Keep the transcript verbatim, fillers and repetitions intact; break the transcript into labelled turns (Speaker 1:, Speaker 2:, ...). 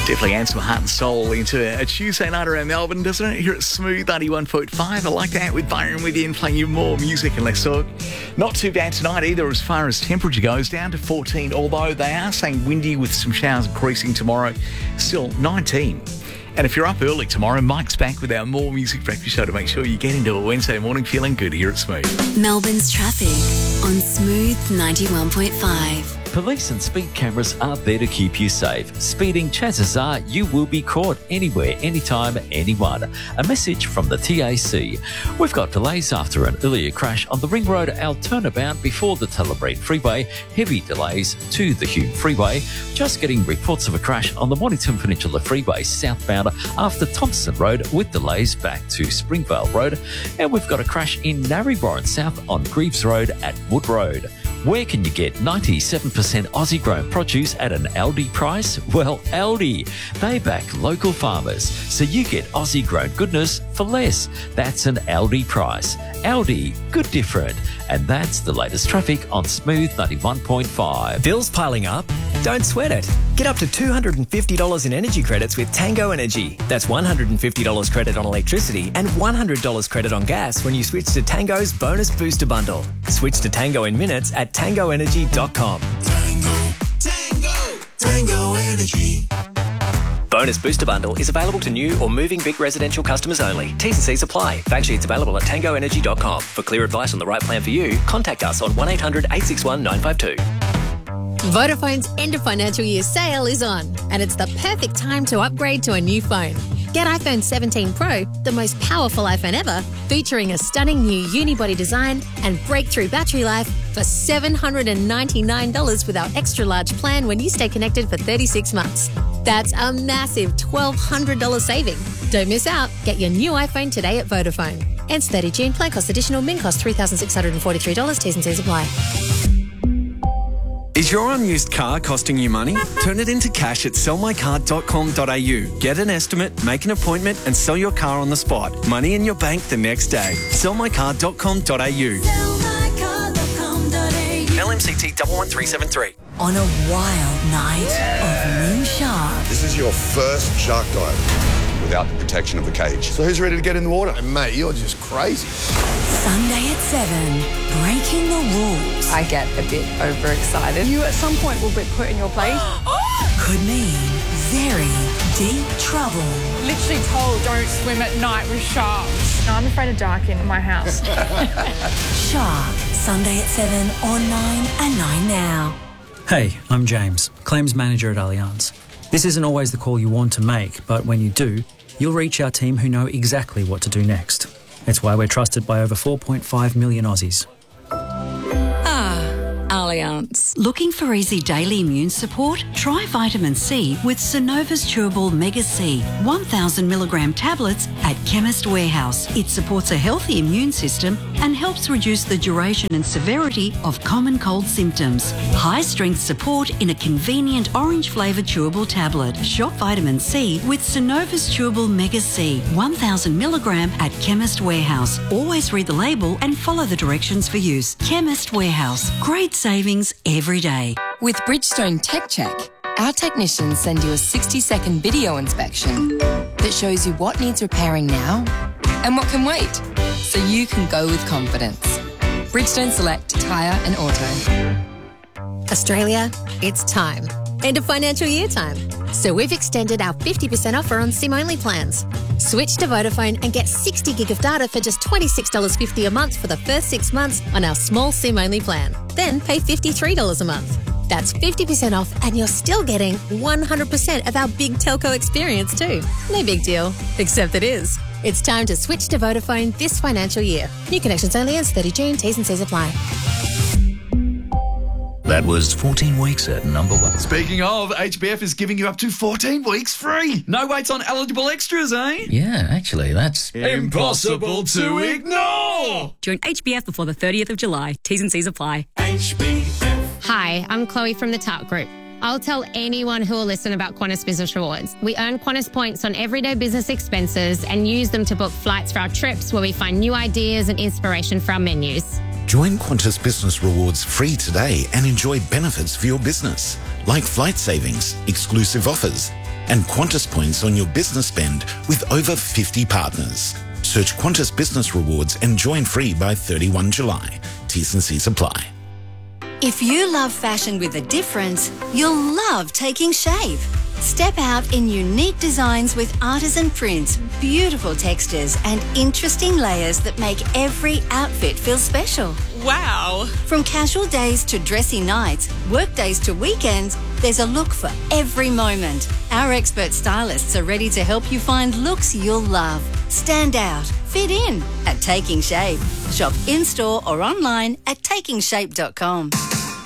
Speaker 1: Definitely adds some heart and soul into a Tuesday night around Melbourne, doesn't it? Here at Smooth ninety-one point five. I like that with Byron with you and playing you more music and less talk. Not too bad tonight either as far as temperature goes, down to fourteen, although they are saying windy with some showers increasing tomorrow. Still nineteen. And if you're up early tomorrow, Mike's back with our More Music Breakfast Show to make sure you get into a Wednesday morning feeling good here at Smooth.
Speaker 2: Melbourne's traffic on Smooth ninety-one point five.
Speaker 3: Police and speed cameras are there to keep you safe. Speeding, chances are you will be caught anywhere, anytime, anyone. A message from the T A C. We've got delays after an earlier crash on the Ring Road Al turnabout before the Telebrede Freeway. Heavy delays to the Hume Freeway. Just getting reports of a crash on the Mornington Peninsula Freeway southbound after Thompson Road with delays back to Springvale Road. And we've got a crash in Narrabeen South on Greaves Road at Wood Road. Where can you get ninety-seven percent Aussie grown produce at an Aldi price? Well, Aldi, they back local farmers, so you get Aussie grown goodness for less. That's an Aldi price. Aldi, good different. And that's the latest traffic on Smooth ninety-one point five.
Speaker 4: Bills piling up? Don't sweat it. Get up to two hundred fifty dollars in energy credits with Tango Energy. That's one hundred fifty dollars credit on electricity and one hundred dollars credit on gas when you switch to Tango's Bonus Booster Bundle. Switch to Tango in minutes at tango energy dot com.
Speaker 5: Tango, Tango, Tango Energy.
Speaker 4: Bonus Booster Bundle is available to new or moving big residential customers only. T's and C's apply. Fact sheets available at tango energy dot com. For clear advice on the right plan for you, contact us on one eight hundred eight six one nine five two.
Speaker 6: Vodafone's end of financial year sale is on, and it's the perfect time to upgrade to a new phone. Get iPhone seventeen Pro, the most powerful iPhone ever, featuring a stunning new unibody design and breakthrough battery life for seven hundred ninety-nine dollars with our extra large plan when you stay connected for thirty-six months. That's a massive twelve hundred dollars saving. Don't miss out. Get your new iPhone today at Vodafone. Ends thirtieth of June. Plan cost additional. Min cost three thousand six hundred forty-three dollars. T's and C's apply.
Speaker 7: Is your unused car costing you money? Turn it into cash at sell my car dot com dot a u. Get an estimate, make an appointment and sell your car on the spot. Money in your bank the next day. sell my car dot com dot a u. L M C T one one three seven three.
Speaker 2: On a wild night of moon shark.
Speaker 8: This is your first shark dive without the protection of the cage. So who's ready to get in the water?
Speaker 9: And mate, you're just crazy.
Speaker 2: Sunday at seven, breaking the rules.
Speaker 10: I get a bit overexcited. You at some point will be put in your place.
Speaker 2: Could mean very deep trouble.
Speaker 10: Literally told don't swim at night with sharks. No, I'm afraid of dark in my house.
Speaker 2: Shark, Sunday at seven on nine and nine now.
Speaker 11: Hey, I'm James, Claims Manager at Allianz. This isn't always the call you want to make, but when you do, you'll reach our team who know exactly what to do next. It's why we're trusted by over four point five million Aussies.
Speaker 2: Ah, Allianz. Looking for easy daily immune support? Try vitamin C with Synova's Chewable Mega C, one thousand milligram tablets at Chemist Warehouse. It supports a healthy immune system and helps reduce the duration and severity of common cold symptoms. High-strength support in a convenient orange-flavoured chewable tablet. Shop vitamin C with Synova's Chewable Mega C, one thousand milligram at Chemist Warehouse. Always read the label and follow the directions for use. Chemist Warehouse. Great savings every day.
Speaker 12: With Bridgestone Tech Check, our technicians send you a sixty second video inspection that shows you what needs repairing now and what can wait, so you can go with confidence. Bridgestone Select Tyre and Auto.
Speaker 6: Australia, it's time. End of financial year time. So we've extended our fifty percent offer on SIM-only plans. Switch to Vodafone and get sixty gig of data for just twenty-six dollars fifty a month for the first six months on our small SIM-only plan. Then pay fifty-three dollars a month. That's fifty percent off and you're still getting one hundred percent of our big telco experience too. No big deal, except it is. It's time to switch to Vodafone this financial year. New connections only ends thirtieth of June. T's and C's apply.
Speaker 13: That was fourteen weeks at number one.
Speaker 14: Speaking of, H B F is giving you up to fourteen weeks free. No waits on eligible extras, eh?
Speaker 13: Yeah, actually, that's
Speaker 14: impossible to ignore.
Speaker 15: Join H B F before the thirtieth of July. T's and C's apply.
Speaker 14: H B F.
Speaker 16: Hi, I'm Chloe from the Tart Group. I'll tell anyone who will listen about Qantas Business Rewards. We earn Qantas points on everyday business expenses and use them to book flights for our trips where we find new ideas and inspiration for our menus.
Speaker 9: Join Qantas Business Rewards free today and enjoy benefits for your business, like flight savings, exclusive offers, and Qantas points on your business spend with over fifty partners. Search Qantas Business Rewards and join free by thirty-first of July. T's and C's apply.
Speaker 2: If you love fashion with a difference, you'll love Taking Shape. Step out in unique designs with artisan prints, beautiful textures and interesting layers that make every outfit feel special.
Speaker 17: Wow!
Speaker 2: From casual days to dressy nights, work days to weekends, there's a look for every moment. Our expert stylists are ready to help you find looks you'll love. Stand out, fit in at Taking Shape. Shop in-store or online at taking shape dot com.